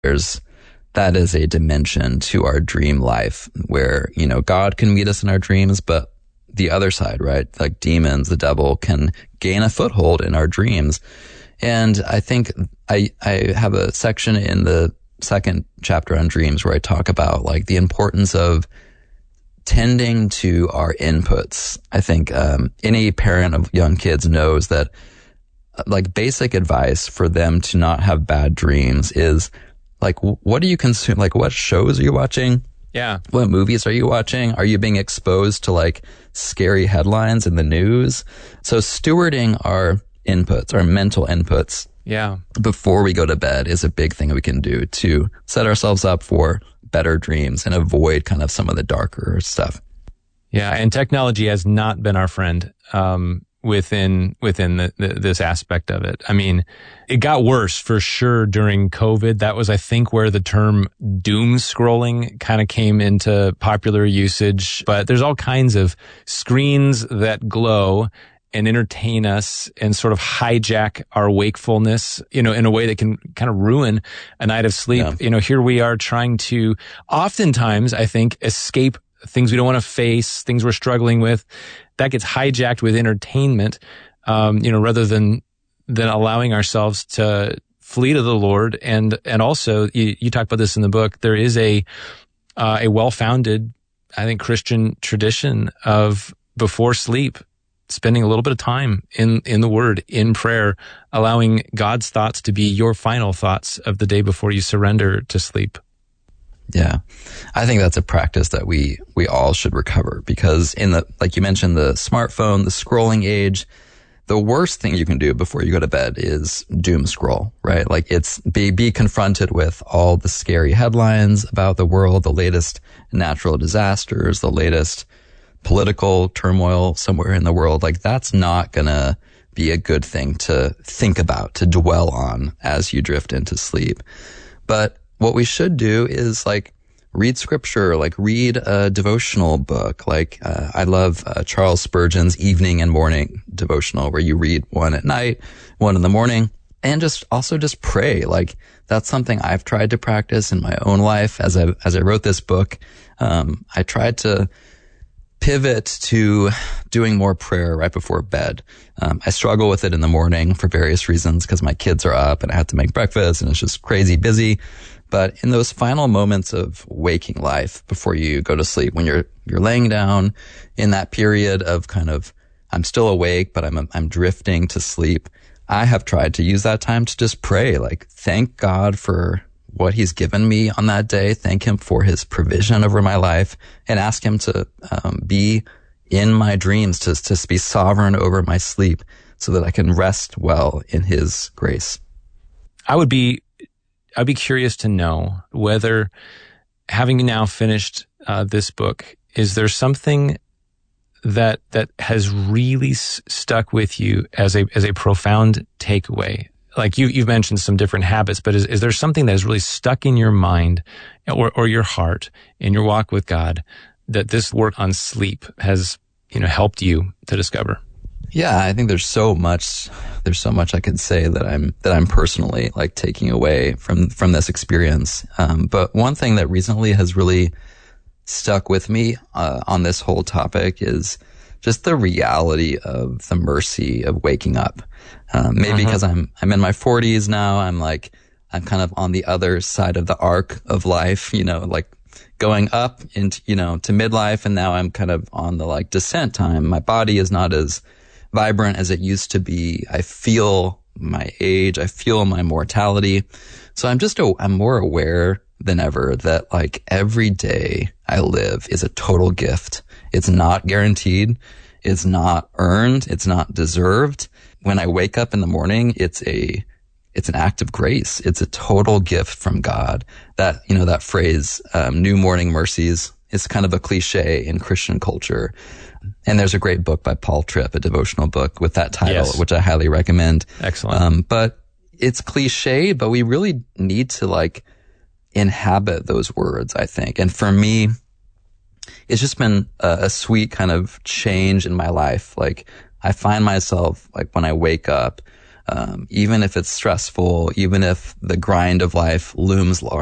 that is a dimension to our dream life where, God can meet us in our dreams, but the other side, right? Like demons, the devil can gain a foothold in our dreams. And I think I have a section in the second chapter on dreams where I talk about like the importance of tending to our inputs. I think any parent of young kids knows that like basic advice for them to not have bad dreams is like, what do you consume? Like, what shows are you watching? Yeah. What movies are you watching? Are you being exposed to like scary headlines in the news? So stewarding our inputs, our mental inputs, before we go to bed is a big thing we can do to set ourselves up for better dreams and avoid kind of some of the darker stuff. Yeah, and technology has not been our friend within this aspect of it. I mean, it got worse for sure during COVID. That was, I think, where the term doom scrolling kind of came into popular usage. But there's all kinds of screens that glow and entertain us and sort of hijack our wakefulness, in a way that can kind of ruin a night of sleep. Yeah. Here we are trying to oftentimes, I think, escape things we don't want to face, things we're struggling with. That gets hijacked with entertainment, rather than allowing ourselves to flee to the Lord. And also, you talk about this in the book, there is a well-founded, I think, Christian tradition of before sleep, spending a little bit of time in the Word, in prayer, allowing God's thoughts to be your final thoughts of the day before you surrender to sleep. Yeah. I think that's a practice that we all should recover because like you mentioned, the smartphone, the scrolling age, the worst thing you can do before you go to bed is doom scroll, right? Like it's be confronted with all the scary headlines about the world, the latest natural disasters, the latest political turmoil somewhere in the world. Like that's not gonna be a good thing to think about, to dwell on as you drift into sleep. But what we should do is like read scripture, like read a devotional book. Like I love Charles Spurgeon's evening and morning devotional where you read one at night, one in the morning, and just pray. Like that's something I've tried to practice in my own life. As I wrote this book, I tried to pivot to doing more prayer right before bed. I struggle with it in the morning for various reasons because my kids are up and I have to make breakfast and it's just crazy busy. But in those final moments of waking life before you go to sleep, when you're laying down in that period of kind of, I'm still awake, but I'm drifting to sleep, I have tried to use that time to just pray, like thank God for what he's given me on that day, thank him for his provision over my life, and ask him to be in my dreams, to be sovereign over my sleep so that I can rest well in his grace. I'd be curious to know whether, having now finished this book, is there something that has really stuck with you as a profound takeaway? Like you've mentioned some different habits, but is there something that has really stuck in your mind or your heart in your walk with God that this work on sleep has, helped you to discover? Yeah, I think there's so much I could say that I'm personally like taking away from this experience. But one thing that recently has really stuck with me on this whole topic is just the reality of the mercy of waking up. Maybe because I'm in my 40s now, I'm kind of on the other side of the arc of life, like going up into, to midlife, and now I'm kind of on the like descent time. My body is not as vibrant as it used to be. I feel my age. I feel my mortality. So I'm more aware than ever that like every day I live is a total gift. It's not guaranteed. It's not earned. It's not deserved. When I wake up in the morning, it's an act of grace. It's a total gift from God. That, that phrase, new morning mercies, is kind of a cliche in Christian culture. And there's a great book by Paul Tripp, a devotional book with that title, yes, which I highly recommend. Excellent. But it's cliche, but we really need to like inhabit those words, I think. And for me, it's just been a sweet kind of change in my life. Like I find myself like when I wake up, Even if it's stressful, even if the grind of life looms